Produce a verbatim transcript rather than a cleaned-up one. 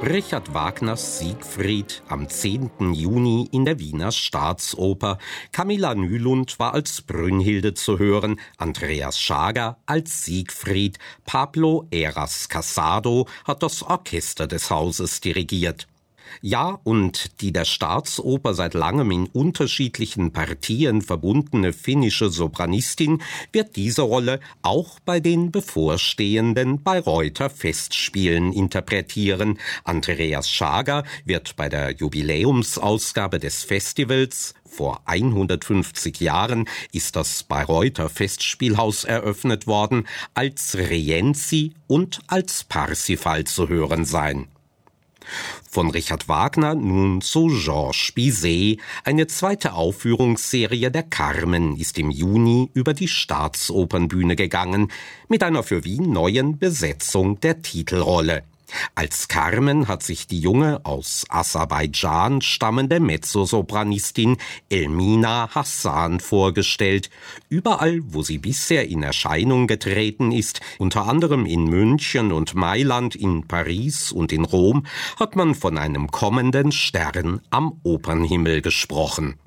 Richard Wagners Siegfried am zehnten Juni in der Wiener Staatsoper. Camilla Nylund war als Brünnhilde zu hören, Andreas Schager als Siegfried. Pablo Eras Casado hat das Orchester des Hauses dirigiert. Ja, und die der Staatsoper seit langem in unterschiedlichen Partien verbundene finnische Sopranistin wird diese Rolle auch bei den bevorstehenden Bayreuther Festspielen interpretieren. Andreas Schager wird bei der Jubiläumsausgabe des Festivals, vor hundertfünfzig Jahren ist das Bayreuther Festspielhaus eröffnet worden, als Rienzi und als Parsifal zu hören sein. Von Richard Wagner nun zu Georges Bizet. Eine zweite Aufführungsserie der Carmen ist im Juni über die Staatsopernbühne gegangen, mit einer für Wien neuen Besetzung der Titelrolle. Als Carmen hat sich die junge, aus Aserbaidschan stammende Mezzosopranistin Elmina Hassan vorgestellt. Überall, wo sie bisher in Erscheinung getreten ist, unter anderem in München und Mailand, in Paris und in Rom, hat man von einem kommenden Stern am Opernhimmel gesprochen.